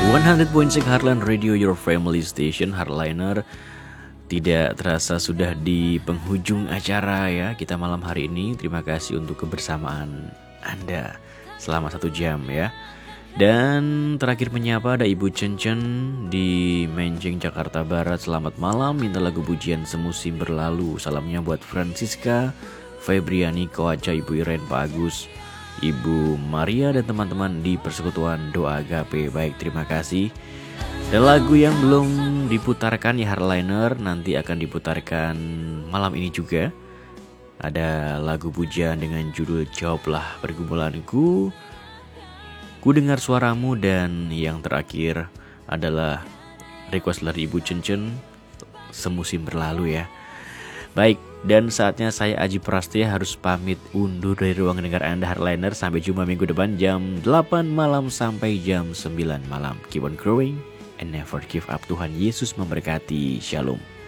100.6 Heartline Radio, your family station. Heartliner, tidak terasa sudah di penghujung acara ya kita malam hari ini. Terima kasih untuk kebersamaan Anda selama 1 jam ya. Dan terakhir menyapa ada Ibu Cencen di Menceng, Jakarta Barat. Selamat malam, minta lagu pujian Semusim Berlalu. Salamnya buat Francisca, Febriani, Koaca, Ibu Iren, Pak Agus, Ibu Maria dan teman-teman di Persekutuan Doa Agape. Baik, terima kasih. Dan lagu yang belum diputarkan ya Heartliner, nanti akan diputarkan malam ini juga. Ada lagu pujian dengan judul Jawablah Pergumulanku, Ku Dengar Suaramu, dan yang terakhir adalah request dari Ibu Cencen, Semusim Berlalu ya. Baik, dan saatnya saya Aji Prastia harus pamit undur dari ruang dengar Anda Heartliner. Sampai jumpa minggu depan jam 8 malam sampai jam 9 malam. Keep on growing and never give up. Tuhan Yesus memberkati. Shalom.